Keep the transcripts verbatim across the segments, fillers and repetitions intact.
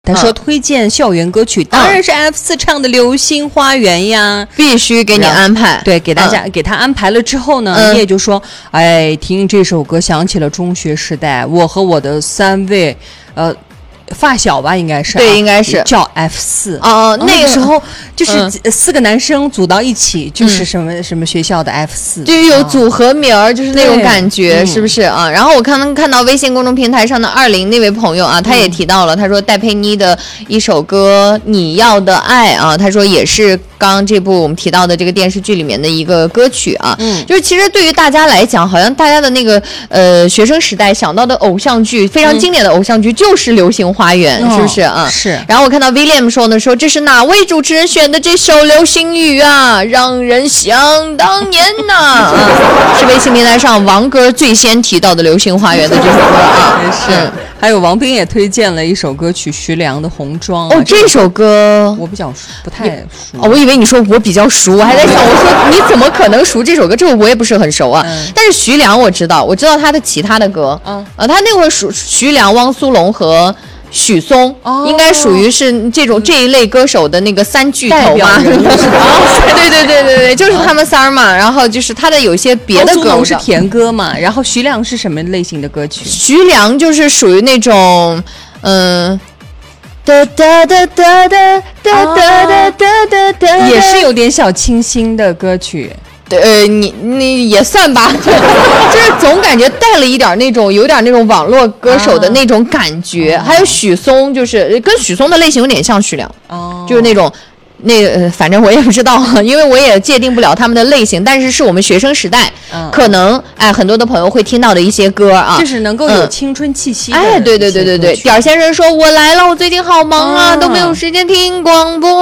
他说推荐校园歌曲、嗯、当然是 F 四唱的《流星花园》呀， 必须给你安排。 对，给大家、嗯、给他安排了之后呢，嗯、你也就说，哎，听这首歌想起了中学时代，我和我的三位呃发小吧，应该是、啊、 对，应该是叫 F 四哦， 那个时候就是四个男生组到一起，嗯、就是什么、嗯、什么学校的 F 四， 就有组合名儿、啊，就是那种感觉，是不是啊？然后我看看到微信公众平台上的二零那位朋友啊，他也提到了，嗯、他说戴佩妮的一首歌《你要的爱》啊，他说也是刚刚这部我们提到的这个电视剧里面的一个歌曲啊，嗯，就是其实对于大家来讲，好像大家的那个呃学生时代想到的偶像剧，非常经典的偶像剧就是《流星花园》，嗯、是不是啊？ 是。 然后我看到 William 说呢，说这是哪位主持人选的这首《流星雨》啊，让人想当年呐、啊！啊，是微信平台上王哥最先提到的《流星花园》的这首歌啊， 是。嗯、还有王斌也推荐了一首歌曲徐良的《红妆》 哦，这首歌我比较不太熟哦，我以为你说我比较熟，我还在想，我说你怎么可能熟这首歌？这个我也不是很熟啊。嗯、但是徐良我知道，我知道他的其他的歌，嗯，呃，他那会儿属徐良、汪苏泷和许嵩，哦、应该属于是这种、嗯、这一类歌手的那个三巨头嘛。对对对对对，就是他们仨嘛。然后就是他的有些别的歌， 汪苏泷是甜歌嘛，然后徐良是什么类型的歌曲？ 徐良就是属于那种，嗯。哒哒哒哒哒哒哒哒哒哒， 也是有点小清新的歌曲。 呃，你你也算吧，就是总感觉带了一点那种，有点那种网络歌手的那种感觉。啊、还有许嵩，就是跟许嵩的类型有点像徐良，哦，就是那种。那呃，反正我也不知道，因为我也界定不了他们的类型，但是是我们学生时代，嗯、可能哎很多的朋友会听到的一些歌啊， 就是能够有青春气息的、嗯。 哎，对对对对对，点儿先生说：“我来了，我最近好忙啊，哦、都没有时间听广播。”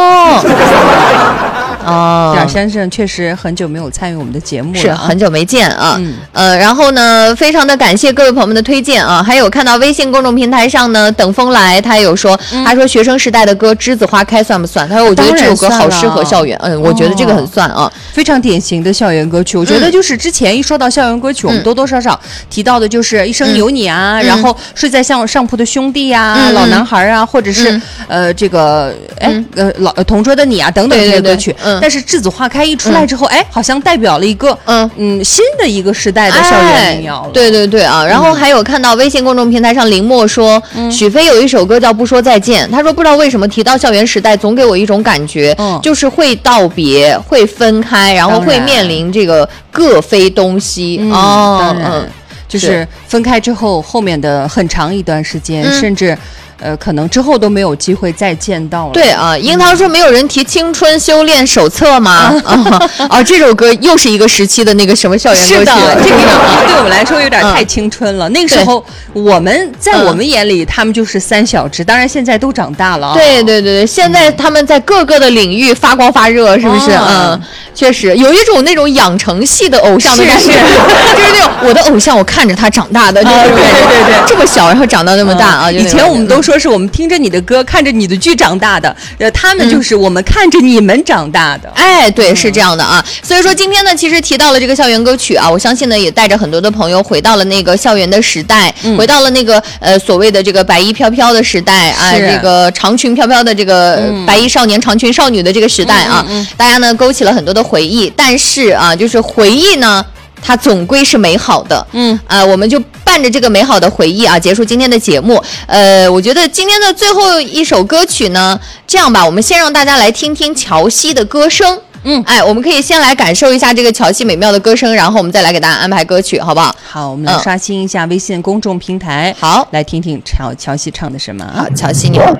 哦，点儿先生确实很久没有参与我们的节目了， 是很久没见啊。 嗯、 呃，然后呢，非常的感谢各位朋友们的推荐啊，还有看到微信公众平台上呢，等风来他有说，嗯、他说学生时代的歌《栀子花开》算不算？他说我觉得这首歌好适合校园，嗯，我觉得这个很算啊，哦、 非常典型的校园歌曲。我觉得就是之前一说到校园歌曲，嗯、我们多多少少提到的就是一生有你啊，嗯、然后睡在上上铺的兄弟啊，嗯、老男孩啊，或者是、嗯、呃这个哎、嗯、呃老同桌的你啊等等这些歌曲。嗯、但是栀子花开一出来之后，嗯、哎，好像代表了一个嗯嗯新的一个时代的校园民谣了。 哎、对对对啊，然后还有看到微信公众平台上林默说，嗯、许飞有一首歌叫《不说再见》，他说不知道为什么提到校园时代，总给我一种感觉，嗯、就是会道别，会分开，然后会面临这个各飞东西。 嗯、哦，嗯，就是分开之后，后面的很长一段时间，嗯、甚至。呃，可能之后都没有机会再见到了。 对啊，樱桃说没有人提《青春修炼手册》吗？啊, 啊，这首歌又是一个时期的那个什么校园歌曲了。 这个对我们来说有点太青春了。嗯、那个时候我们在我们眼里，他们就是三小只，当然现在都长大了、啊。 对对对对，现在他们在各个的领域发光发热，是不是？嗯，嗯确实有一种那种养成系的偶像的感觉，就是那种我的偶像，我看着他长大的，就是、 啊、对对对， 这么小然后长到那么大啊。 以前我们都说。说是我们听着你的歌，看着你的剧长大的，呃，他们就是我们看着你们长大的。 嗯、哎，对，是这样的啊。所以说今天呢，其实提到了这个校园歌曲啊，我相信呢，也带着很多的朋友回到了那个校园的时代，嗯、回到了那个呃所谓的这个白衣飘飘的时代啊，这个长裙飘飘的这个白衣少年、长裙少女的这个时代啊，嗯嗯嗯、大家呢勾起了很多的回忆。但是啊，就是回忆呢。它总归是美好的，嗯，啊、呃，我们就伴着这个美好的回忆啊，结束今天的节目。呃，我觉得今天的最后一首歌曲呢，这样吧，我们先让大家来听听乔西的歌声，嗯，哎，我们可以先来感受一下这个乔西美妙的歌声，然后我们再来给大家安排歌曲，好不好？ 好，我们来刷新一下微信公众平台， 嗯、好， 来听听乔乔西唱的什么？ 好，乔西你好。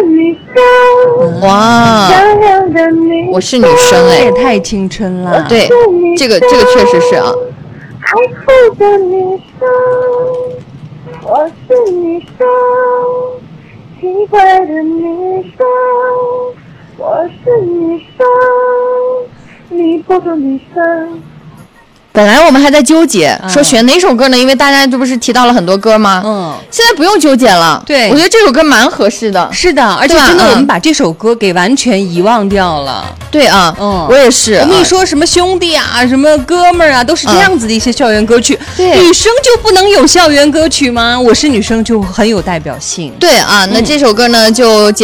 哇，我是女生哎， 也太青春了。 对，这个这个确实是啊。 海阔的女生，我是女生，奇怪的女生，我是女生，你不是女生， 本来我们还在纠结、嗯、说选哪首歌呢，因为大家这不是提到了很多歌吗？嗯，现在不用纠结了。 对， 我觉得这首歌蛮合适的。 是的，而且真的我们把这首歌给完全遗忘掉了。 对啊，嗯，我也是。 我们一说什么兄弟啊，什么哥们儿啊，都是这样子的一些校园歌曲。 对、 嗯，女生就不能有校园歌曲吗？我是女生就很有代表性。 对啊，那这首歌呢就。